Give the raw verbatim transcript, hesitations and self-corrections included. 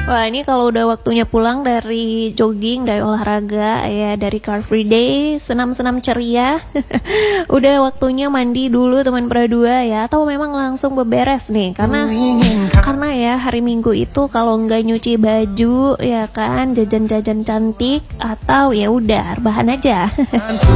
Wah, ini kalau udah waktunya pulang dari jogging, dari olahraga, ya dari Car Free Day, senam-senam ceria. Udah waktunya mandi dulu teman berdua ya, atau memang langsung beberes nih, karena karena ya hari Minggu itu kalau nggak nyuci baju ya kan, jajan-jajan cantik atau ya udah rebahan aja.